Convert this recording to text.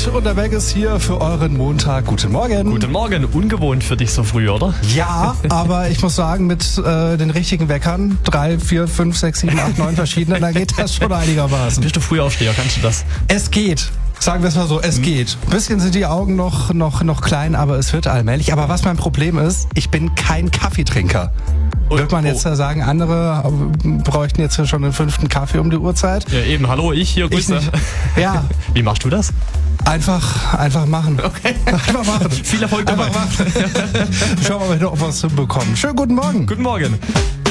und der Weg ist hier für euren Montag. Guten Morgen. Guten Morgen. Ungewohnt für dich so früh, oder? Ja, aber ich muss sagen, mit den richtigen Weckern, 3, 4, 5, 6, 7, 8, 9 verschiedene, dann geht das schon einigermaßen. Bist du Frühaufsteher, kannst du das? Es geht. Sagen wir es mal so, es geht. Ein bisschen sind die Augen noch klein, aber es wird allmählich. Aber was mein Problem ist, ich bin kein Kaffeetrinker. Wird man jetzt sagen, andere bräuchten jetzt schon den 5. Kaffee um die Uhrzeit? Ja, eben. Hallo, ich hier, Grüße. Ja. Wie machst du das? Einfach machen. Okay. Einfach machen. Viel Erfolg dabei. Einfach machen. Schauen wir mal, ob wir es hinbekommen. Schönen guten Morgen. Guten Morgen.